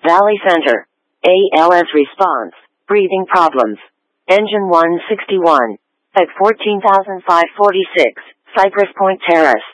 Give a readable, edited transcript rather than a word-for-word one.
Valley Center. ALS response. Breathing problems. Engine 161. At 14,546, Cypress Point Terrace.